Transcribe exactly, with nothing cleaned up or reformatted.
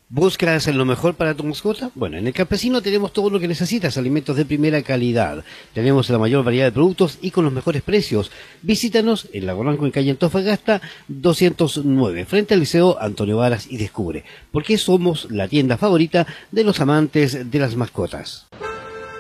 ¿Buscas lo mejor para tu mascota? Bueno, en El Campesino tenemos todo lo que necesitas, alimentos de primera calidad. Tenemos la mayor variedad de productos y con los mejores precios. Visítanos en Lago Blanco, en calle Antofagasta doscientos nueve, frente al Liceo Antonio Varas, y descubre por qué somos la tienda favorita de los amantes de las mascotas.